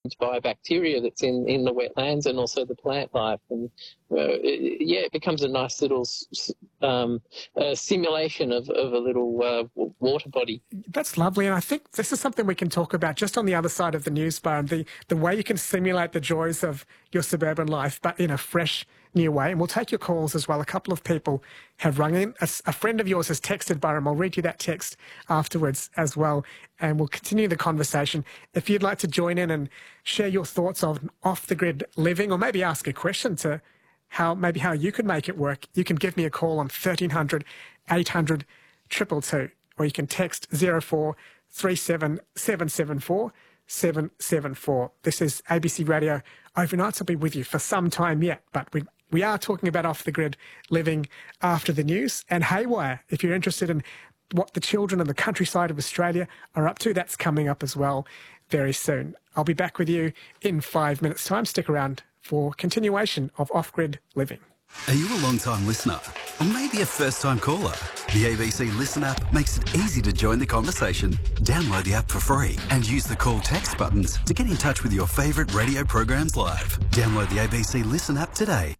biobacteria that's in the wetlands and also the plant life. And it becomes a nice little simulation of a little water body. That's lovely, and I think this is something we can talk about just on the other side of the news bar, the way you can simulate the joys of your suburban life, but in a fresh, new way. And we'll take your calls as well. A couple of people have rung in. A friend of yours has texted, Byram. I'll read you that text afterwards as well, and we'll continue the conversation. If you'd like to join in and share your thoughts on off-the-grid living, or maybe ask a question to how you could make it work, you can give me a call on 1300 800 222, or you can text 0437 774 774. This is ABC Radio Overnights. I'll be with you for some time yet, but we are talking about off-the-grid living after the news. And Haywire, if you're interested in what the children in the countryside of Australia are up to, that's coming up as well very soon. I'll be back with you in 5 minutes' time. Stick around for continuation of off-grid living. Are you a long-time listener? Or maybe a first-time caller? The ABC Listen app makes it easy to join the conversation. Download the app for free and use the call text buttons to get in touch with your favourite radio programs live. Download the ABC Listen app today.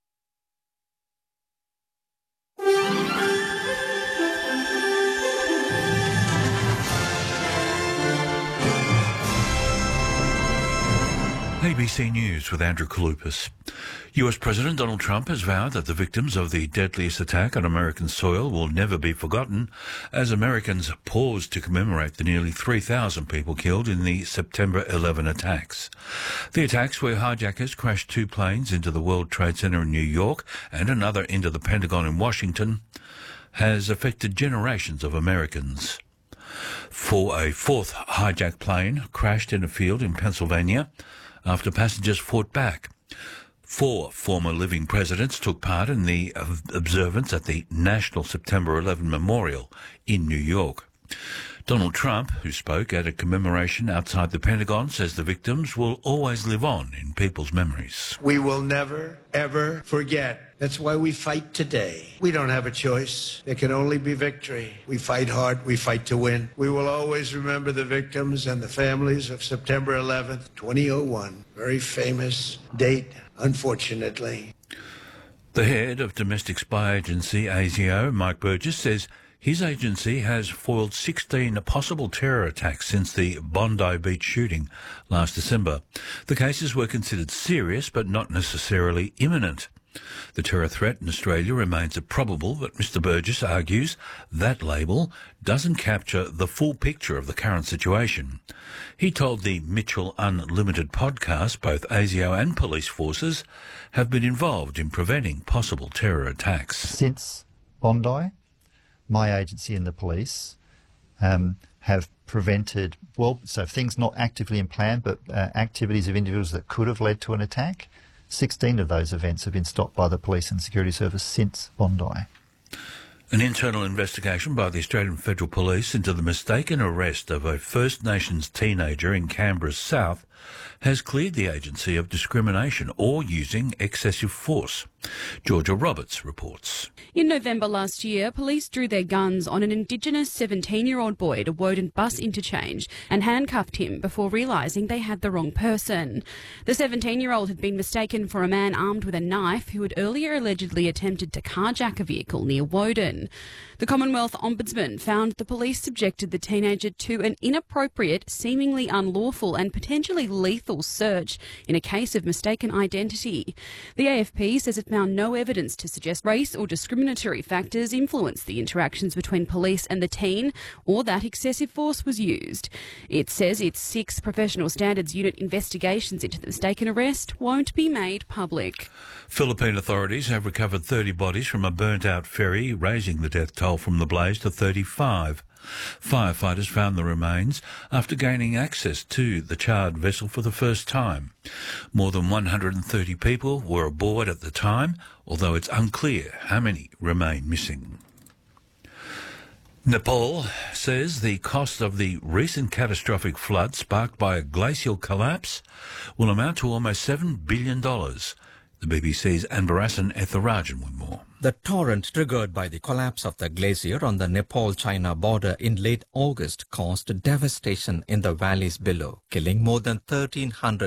ABC News with Andrew Kalupas. US President Donald Trump has vowed that the victims of the deadliest attack on American soil will never be forgotten as Americans pause to commemorate the nearly 3,000 people killed in the September 11 attacks. The attacks, where hijackers crashed 2 planes into the World Trade Center in New York and another into the Pentagon in Washington, has affected generations of Americans. For a 4th hijacked plane crashed in a field in Pennsylvania after passengers fought back. 4 former living presidents took part in the observance at the National September 11 Memorial in New York. Donald Trump, who spoke at a commemoration outside the Pentagon, says the victims will always live on in people's memories. We will never, ever forget. That's why we fight today. We don't have a choice. There can only be victory. We fight hard. We fight to win. We will always remember the victims and the families of September 11th, 2001. Very famous date, unfortunately. The head of domestic spy agency ASIO, Mike Burgess, says his agency has foiled 16 possible terror attacks since the Bondi Beach shooting last December. The cases were considered serious but not necessarily imminent. The terror threat in Australia remains improbable, but Mr Burgess argues that label doesn't capture the full picture of the current situation. He told the Mitchell Unlimited podcast both ASIO and police forces have been involved in preventing possible terror attacks. Since Bondi, my agency and the police have prevented, so things not actively in plan, but activities of individuals that could have led to an attack. 16 of those events have been stopped by the police and security service since Bondi. An internal investigation by the Australian Federal Police into the mistaken arrest of a First Nations teenager in Canberra's south has cleared the agency of discrimination or using excessive force. Georgia Roberts reports. In November last year, police drew their guns on an Indigenous 17-year-old boy at a Woden bus interchange and handcuffed him before realising they had the wrong person. The 17-year-old had been mistaken for a man armed with a knife who had earlier allegedly attempted to carjack a vehicle near Woden. The Commonwealth Ombudsman found the police subjected the teenager to an inappropriate, seemingly unlawful and potentially lethal search in a case of mistaken identity. The AFP says it found no evidence to suggest race or discriminatory factors influenced the interactions between police and the teen or that excessive force was used. It says its 6 Professional Standards Unit investigations into the mistaken arrest won't be made public. Philippine authorities have recovered 30 bodies from a burnt-out ferry, raising the death toll from the blaze to 35. Firefighters found the remains after gaining access to the charred vessel for the first time. More than 130 people were aboard at the time, although it's unclear how many remain missing. Nepal says the cost of the recent catastrophic flood sparked by a glacial collapse will amount to almost $7 billion. The BBC's Anbarasan Etharajan with more. The torrent triggered by the collapse of the glacier on the Nepal-China border in late August caused devastation in the valleys below, killing more than 1,300